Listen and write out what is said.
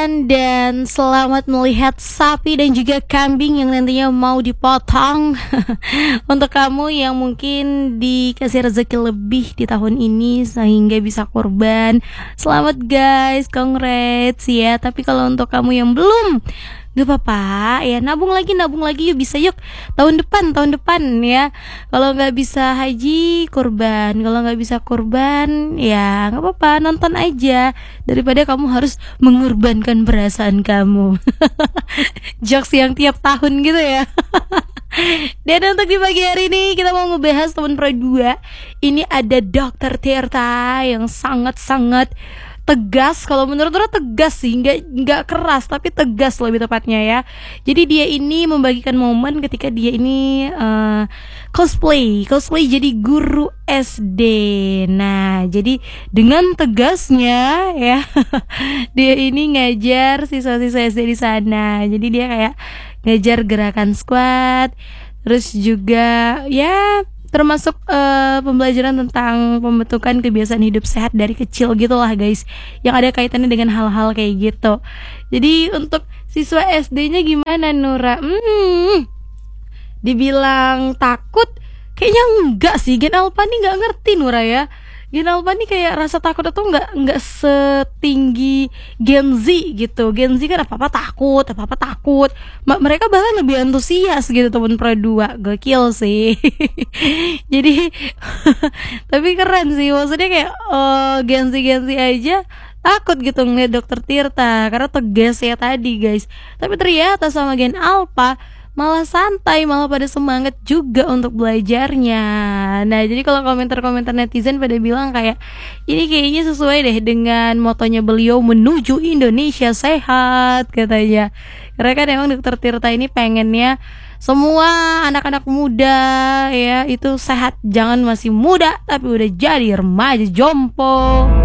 kurban dan selamat melihat sapi dan juga kambing yang nantinya mau dipotong. Untuk kamu yang mungkin dikasih rezeki lebih di tahun ini sehingga bisa kurban, selamat guys, congrats ya. Tapi kalau untuk kamu yang belum, gak apa-apa ya, nabung lagi yuk, bisa yuk tahun depan ya. Kalau nggak bisa haji, kurban. Kalau nggak bisa kurban ya nggak apa-apa, nonton aja daripada kamu harus mengorbankan perasaan kamu. Jokes yang tiap tahun gitu ya. Dan untuk di pagi hari ini kita mau ngebahas teman pro 2. Ini ada Dokter Tirta yang sangat-sangat tegas. Kalau menurut Dora tegas sih, nggak keras tapi tegas lebih tepatnya ya. Jadi dia ini membagikan momen ketika dia ini cosplay jadi guru SD. Nah, jadi dengan tegasnya ya dia ini ngajar siswa-siswa SD di sana. Jadi dia kayak ngajar gerakan squat, terus juga ya termasuk pembelajaran tentang pembentukan kebiasaan hidup sehat dari kecil gitulah guys, yang ada kaitannya dengan hal-hal kayak gitu. Jadi untuk siswa SD-nya gimana Nura? Dibilang takut kayaknya enggak sih. Gen Alpa nih nggak ngerti Nura ya. Gen Alpha nih kayak rasa takut itu nggak setinggi Gen Z gitu. Gen Z kan apa-apa takut. Mereka bahkan lebih antusias gitu temen pro 2. Gokil sih. Jadi tapi keren sih. Maksudnya kayak Gen Z aja takut gitu ngeliat Dokter Tirta karena tegas ya tadi guys. Tapi ternyata sama Gen Alpha malah santai, malah pada semangat juga untuk belajarnya. Nah, jadi kalau komentar-komentar netizen pada bilang kayak ini kayaknya sesuai deh dengan motonya beliau, menuju Indonesia sehat katanya. Karena kan emang Dokter Tirta ini pengennya semua anak-anak muda ya itu sehat, jangan masih muda tapi udah jadi remaja jompo.